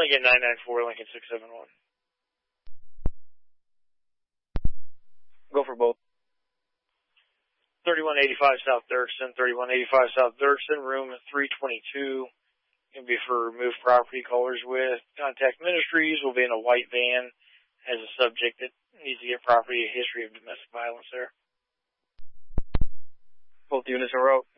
Lincoln 994, Lincoln 671. Go for both. 3185 South Dirksen, 3185 South Dirksen, room 322. It'll be for removed property callers with Contact Ministries. Will be in a white van. Has a subject that needs to get property, a history of domestic violence there. Both units en route.